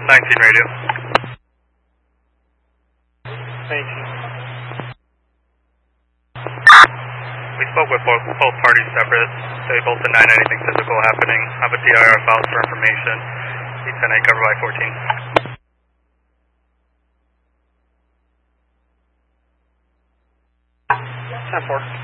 19 radio. 19. We spoke with both parties separate. They both denied anything physical happening. Have a DIR filed for information. D10A covered by 14. 10-4.